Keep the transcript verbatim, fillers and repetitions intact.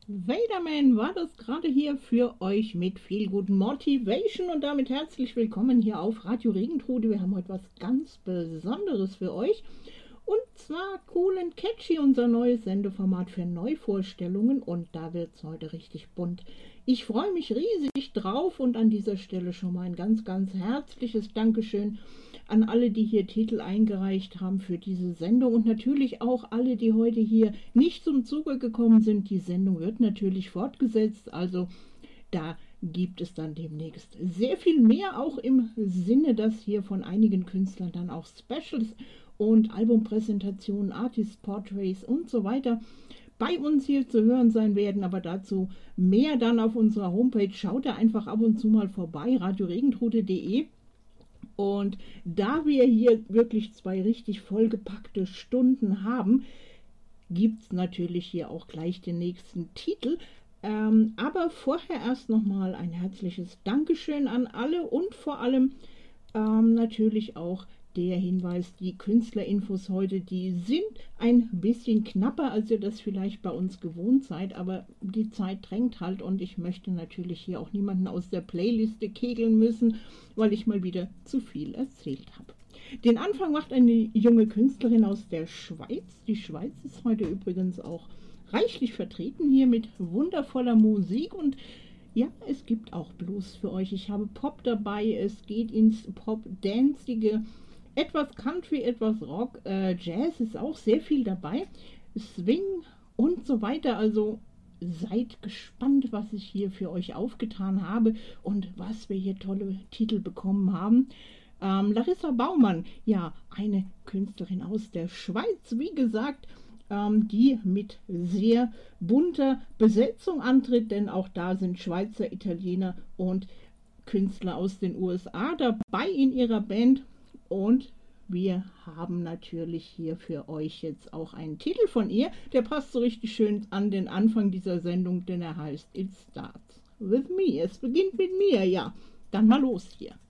Vaderman war das gerade hier für euch mit viel guten Motivation und damit herzlich willkommen hier auf Radio Regentrude. Wir haben heute was ganz Besonderes für euch und zwar Cool and Catchy, unser neues Sendeformat für Neuvorstellungen und da wird es heute richtig bunt. Ich freue mich riesig drauf und an dieser Stelle schon mal ein ganz, ganz herzliches Dankeschön an alle, die hier Titel eingereicht haben für diese Sendung und natürlich auch alle, die heute hier nicht zum Zuge gekommen sind. Die Sendung wird natürlich fortgesetzt, also da gibt es dann demnächst sehr viel mehr, auch im Sinne, dass hier von einigen Künstlern dann auch Specials und Albumpräsentationen, Artist Portraits und so weiter bei uns hier zu hören sein werden, aber dazu mehr dann auf unserer Homepage. Schaut da einfach ab und zu mal vorbei, radio regentrude punkt de. Und da wir hier wirklich zwei richtig vollgepackte Stunden haben, gibt es natürlich hier auch gleich den nächsten Titel. Ähm, aber vorher erst nochmal ein herzliches Dankeschön an alle und vor allem ähm, natürlich auch der Hinweis, die Künstlerinfos heute, die sind ein bisschen knapper, als ihr das vielleicht bei uns gewohnt seid, aber die Zeit drängt halt und ich möchte natürlich hier auch niemanden aus der Playliste kegeln müssen, weil ich mal wieder zu viel erzählt habe. Den Anfang macht eine junge Künstlerin aus der Schweiz. Die Schweiz ist heute übrigens auch reichlich vertreten hier mit wundervoller Musik und ja, es gibt auch Blues für euch. Ich habe Pop dabei, es geht ins Pop-Dancige, etwas Country, etwas Rock, äh, Jazz ist auch sehr viel dabei, Swing und so weiter. Also seid gespannt, was ich hier für euch aufgetan habe und was wir hier tolle Titel bekommen haben. Ähm, Larissa Baumann, ja, eine Künstlerin aus der Schweiz, wie gesagt, ähm, die mit sehr bunter Besetzung antritt, denn auch da sind Schweizer, Italiener und Künstler aus den U S A dabei in ihrer Band. Und wir haben natürlich hier für euch jetzt auch einen Titel von ihr, der passt so richtig schön an den Anfang dieser Sendung, denn er heißt It Starts With Me. Es beginnt mit mir, ja. Dann mal los hier.